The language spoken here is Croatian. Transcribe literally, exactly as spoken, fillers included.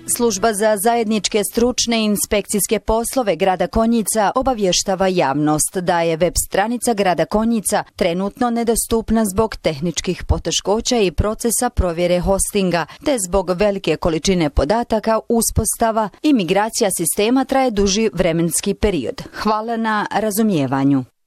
Služba za zajedničke stručne i inspekcijske poslove grada Konjica obavještava javnost da je web stranica grada Konjica trenutno nedostupna zbog tehničkih poteškoća i procesa provjere hostinga, te zbog velike količine podataka uspostava i migracija sistema traje duži vremenski period. Hvala na razumijevanju.